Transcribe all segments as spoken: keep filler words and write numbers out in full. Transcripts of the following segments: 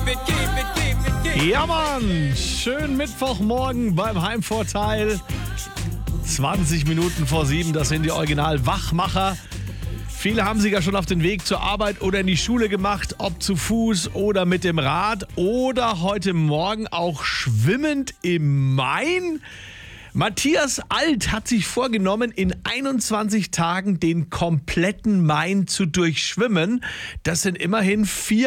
Ja, Mann, schönen Mittwochmorgen beim Heimvorteil. zwanzig Minuten vor sieben, das sind die Original-Wachmacher. Viele haben sich ja schon auf den Weg zur Arbeit oder in die Schule gemacht, ob zu Fuß oder mit dem Rad oder heute Morgen auch schwimmend im Main. Matthias Alt hat sich vorgenommen, in einundzwanzig Tagen den kompletten Main zu durchschwimmen. Das sind immerhin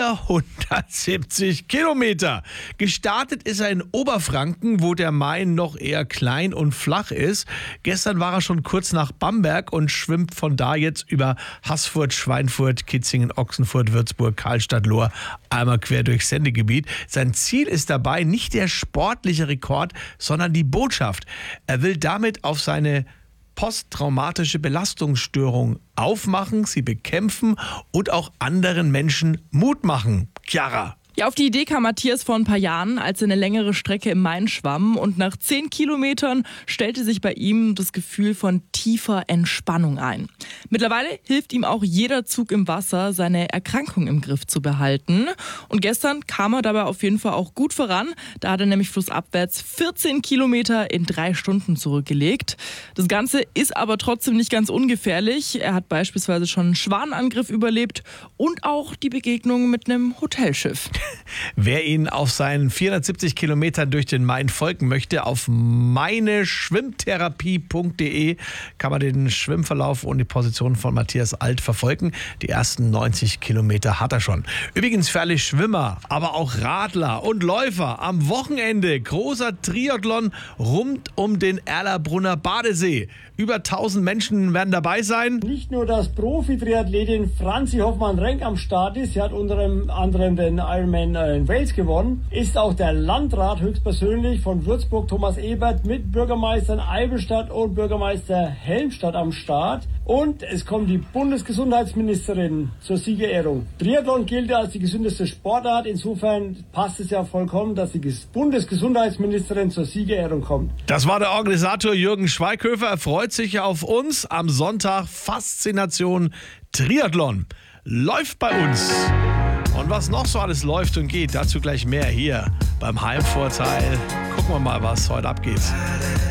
vierhundertsiebzig Kilometer. Gestartet ist er in Oberfranken, wo der Main noch eher klein und flach ist. Gestern war er schon kurz nach Bamberg und schwimmt von da jetzt über Haßfurt, Schweinfurt, Kitzingen, Ochsenfurt, Würzburg, Karlstadt, Lohr einmal quer durchs Sendegebiet. Sein Ziel ist dabei nicht der sportliche Rekord, sondern die Botschaft. Er will damit auf seine posttraumatische Belastungsstörung aufmachen, sie bekämpfen und auch anderen Menschen Mut machen. Chiara. Ja, auf die Idee kam Matthias vor ein paar Jahren, als er eine längere Strecke im Main schwamm. Und nach zehn Kilometern stellte sich bei ihm das Gefühl von tiefer Entspannung ein. Mittlerweile hilft ihm auch jeder Zug im Wasser, seine Erkrankung im Griff zu behalten. Und gestern kam er dabei auf jeden Fall auch gut voran. Da hat er nämlich flussabwärts vierzehn Kilometer in drei Stunden zurückgelegt. Das Ganze ist aber trotzdem nicht ganz ungefährlich. Er hat beispielsweise schon einen Schwanenangriff überlebt und auch die Begegnung mit einem Hotelschiff. Wer ihn auf seinen vierhundertsiebzig Kilometern durch den Main folgen möchte, auf meine schwimmtherapie punkt de kann man den Schwimmverlauf und die Position von Matthias Alt verfolgen. Die ersten neunzig Kilometer hat er schon. Übrigens für alle Schwimmer, aber auch Radler und Läufer am Wochenende großer Triathlon rund um den Erlabrunner Badesee. Über tausend Menschen werden dabei sein. Nicht nur, dass Profi-Triathletin Franzi Hoffmann-Renk am Start ist, sie hat unter anderem den Ironman in Wales gewonnen, ist auch der Landrat höchstpersönlich von Würzburg, Thomas Ebert, mit Bürgermeistern Eibelstadt und Bürgermeister Helmstadt am Start. Und es kommt die Bundesgesundheitsministerin zur Siegerehrung. Triathlon gilt als die gesündeste Sportart. Insofern passt es ja vollkommen, dass die Bundesgesundheitsministerin zur Siegerehrung kommt. Das war der Organisator Jürgen Schweighöfer. Er freut sich auf uns am Sonntag. Faszination Triathlon läuft bei uns. Und was noch so alles läuft und geht, dazu gleich mehr hier beim Heimvorteil. Gucken wir mal, was heute abgeht.